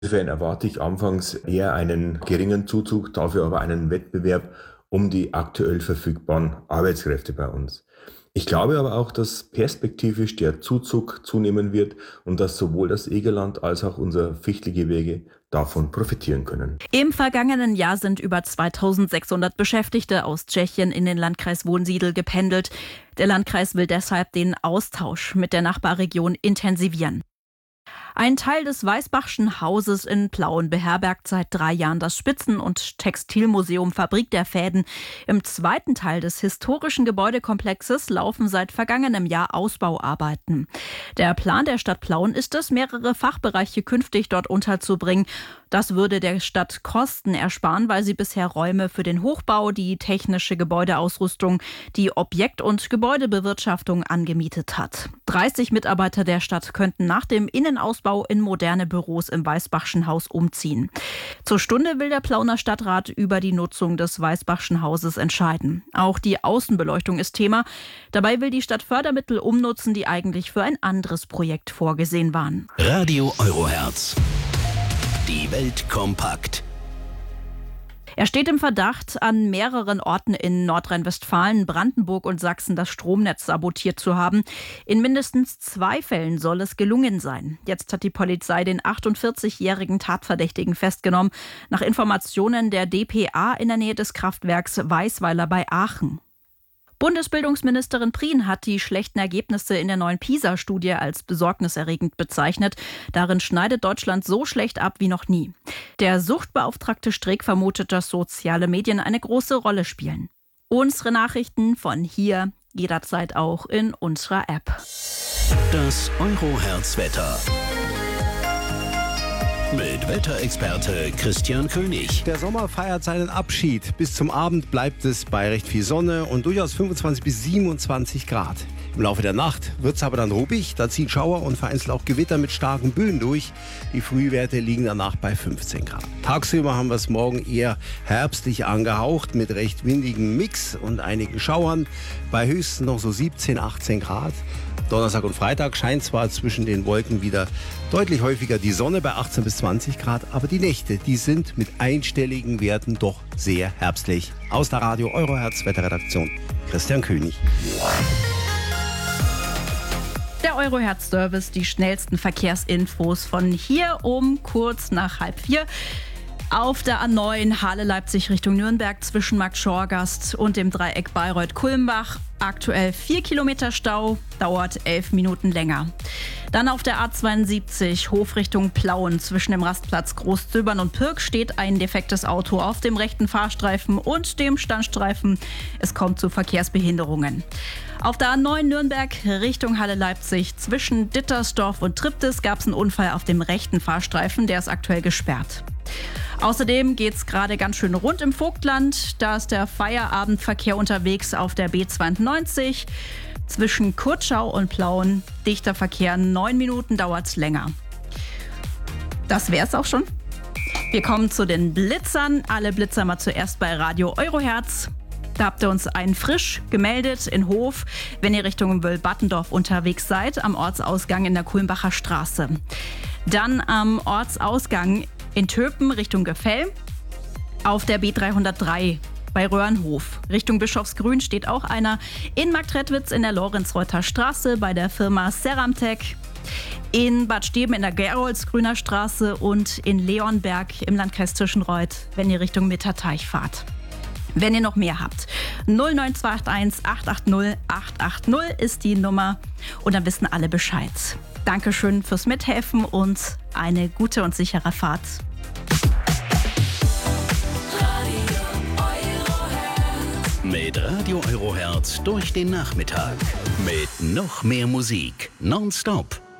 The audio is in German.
Insofern erwarte ich anfangs eher einen geringen Zuzug, dafür aber einen Wettbewerb um die aktuell verfügbaren Arbeitskräfte bei uns. Ich glaube aber auch, dass perspektivisch der Zuzug zunehmen wird und dass sowohl das Egerland als auch unser Fichtelgebirge davon profitieren können. Im vergangenen Jahr sind über 2600 Beschäftigte aus Tschechien in den Landkreis Wunsiedel gependelt. Der Landkreis will deshalb den Austausch mit der Nachbarregion intensivieren. Ein Teil des Weißbachschen Hauses in Plauen beherbergt seit 3 Jahren das Spitzen- und Textilmuseum Fabrik der Fäden. Im zweiten Teil des historischen Gebäudekomplexes laufen seit vergangenem Jahr Ausbauarbeiten. Der Plan der Stadt Plauen ist es, mehrere Fachbereiche künftig dort unterzubringen. Das würde der Stadt Kosten ersparen, weil sie bisher Räume für den Hochbau, die technische Gebäudeausrüstung, die Objekt- und Gebäudebewirtschaftung angemietet hat. 30 Mitarbeiter der Stadt könnten nach dem Innenausbau in moderne Büros im Weißbachschen Haus umziehen. Zur Stunde will der Plauner Stadtrat über die Nutzung des Weißbachschen Hauses entscheiden. Auch die Außenbeleuchtung ist Thema. Dabei will die Stadt Fördermittel umnutzen, die eigentlich für ein anderes Projekt vorgesehen waren. Radio Eurohertz. Die Welt kompakt. Er steht im Verdacht, an mehreren Orten in Nordrhein-Westfalen, Brandenburg und Sachsen das Stromnetz sabotiert zu haben. In mindestens 2 Fällen soll es gelungen sein. Jetzt hat die Polizei den 48-jährigen Tatverdächtigen festgenommen, nach Informationen der dpa in der Nähe des Kraftwerks Weißweiler bei Aachen. Bundesbildungsministerin Prien hat die schlechten Ergebnisse in der neuen PISA-Studie als besorgniserregend bezeichnet. Darin schneidet Deutschland so schlecht ab wie noch nie. Der Suchtbeauftragte Streeck vermutet, dass soziale Medien eine große Rolle spielen. Unsere Nachrichten von hier jederzeit auch in unserer App. Das Eurohertz-Wetter. Mit Wetterexperte Christian König. Der Sommer feiert seinen Abschied. Bis zum Abend bleibt es bei recht viel Sonne und durchaus 25 bis 27 Grad. Im Laufe der Nacht wird es aber dann ruppig. Da ziehen Schauer und vereinzelt auch Gewitter mit starken Böen durch. Die Frühwerte liegen danach bei 15 Grad. Tagsüber haben wir es morgen eher herbstlich angehaucht mit recht windigem Mix und einigen Schauern. Bei höchstens noch so 17, 18 Grad. Donnerstag und Freitag scheint zwar zwischen den Wolken wieder deutlich häufiger die Sonne bei 18 bis 20 Grad, aber die Nächte, die sind mit einstelligen Werten doch sehr herbstlich. Aus der Radio Eurohertz Wetterredaktion, Christian König. Der Eurohertz-Service, die schnellsten Verkehrsinfos von hier um kurz nach 3:30. Auf der A9 Halle-Leipzig Richtung Nürnberg zwischen Markt-Schorgast und dem Dreieck Bayreuth-Kulmbach. Aktuell 4 Kilometer Stau, dauert 11 Minuten länger. Dann auf der A72 Hof Richtung Plauen zwischen dem Rastplatz Großzöbern und Pirk steht ein defektes Auto auf dem rechten Fahrstreifen und dem Standstreifen. Es kommt zu Verkehrsbehinderungen. Auf der A9 Nürnberg Richtung Halle-Leipzig zwischen Dittersdorf und Triptis gab es einen Unfall auf dem rechten Fahrstreifen, der ist aktuell gesperrt. Außerdem geht es gerade ganz schön rund im Vogtland. Da ist der Feierabendverkehr unterwegs auf der B92. Zwischen Kurtschau und Plauen dichter Verkehr, 9 Minuten dauert es länger. Das wär's auch schon. Wir kommen zu den Blitzern. Alle Blitzer mal zuerst bei Radio Eurohertz. Da habt ihr uns einen frisch gemeldet in Hof, wenn ihr Richtung Wöllbattendorf unterwegs seid, am Ortsausgang in der Kulmbacher Straße. Dann am Ortsausgang in Töpen Richtung Gefell auf der B303 bei Röhrenhof. Richtung Bischofsgrün steht auch einer. In Marktredwitz in der Lorenzreuther Straße bei der Firma Ceramtec. In Bad Steben in der Geroldsgrüner Straße und in Leonberg im Landkreis Tischenreuth, wenn ihr Richtung Mitterteich fahrt. Wenn ihr noch mehr habt, 09281 880 880 ist die Nummer und dann wissen alle Bescheid. Dankeschön fürs Mithelfen und eine gute und sichere Fahrt. Mit Radio Eurohertz durch den Nachmittag. Mit noch mehr Musik. Nonstop.